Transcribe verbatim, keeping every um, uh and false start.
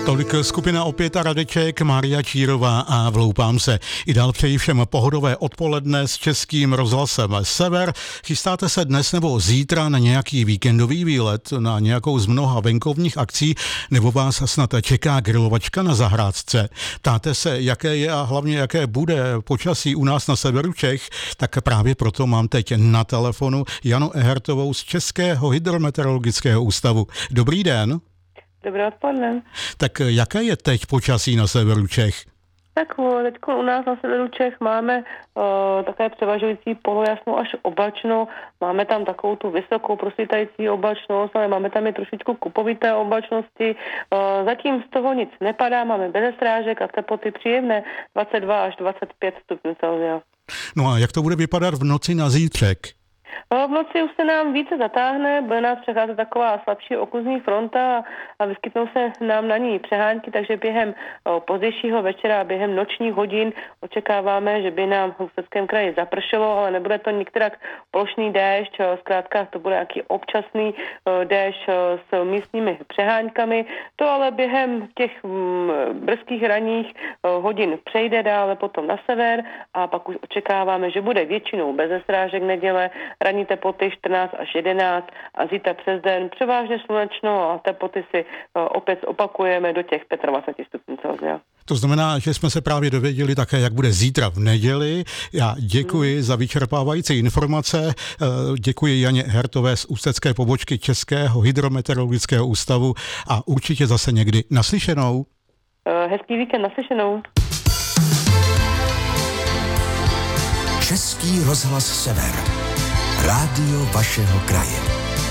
Tolik skupina Opět a Radeček, Mária Čírová a Vloupám se. I dál přeji všem pohodové odpoledne s Českým rozhlasem Sever. Chystáte se dnes nebo zítra na nějaký víkendový výlet, na nějakou z mnoha venkovních akcí, nebo vás snad čeká grilovačka na zahrádce? Ptáte se, jaké je a hlavně jaké bude počasí u nás na severu Čech? Tak právě proto mám teď na telefonu Janu Ehertovou z Českého hydrometeorologického ústavu. Dobrý den. Dobré odpoledne. Tak jaké je teď počasí na severu Čech? Tak teď u nás na severu Čech máme uh, také převažující polojasnou až oblačno. Máme tam takovou tu vysokou prosvítající oblačnost, ale máme tam i trošičku kupovité oblačnosti. Uh, zatím z toho nic nepadá, máme bez srážek a teploty příjemné dvacet dva až dvacet pět stupňů Celsia. No a jak to bude vypadat v noci na zítřek? V noci už se nám více zatáhne, bude nás přecházet taková slabší okluzní fronta a vyskytnou se nám na ní přehánky, takže během pozdějšího večera a během nočních hodin očekáváme, že by nám v Ústeckém kraji zapršelo, ale nebude to některak plošný déšť, zkrátka to bude nějaký občasný déšť s místními přeháňkami. To ale během těch brzkých ranních hodin přejde dále potom na sever a pak už očekáváme, že bude většinou bez srážek neděle, ranní teploty čtrnáct až jedenáct a zítra přes den převážně slunečno a teploty si opět opakujeme do těch dvacet pět stupňů Celsia. To znamená, že jsme se právě dověděli také, jak bude zítra v neděli. Já děkuji hmm. za vyčerpávající informace. Děkuji Janě Ehertové z ústecké pobočky Českého hydrometeorologického ústavu a určitě zase někdy naslyšenou. Hezký víkend, naslyšenou. Český rozhlas Sever. Rádio vašeho kraje.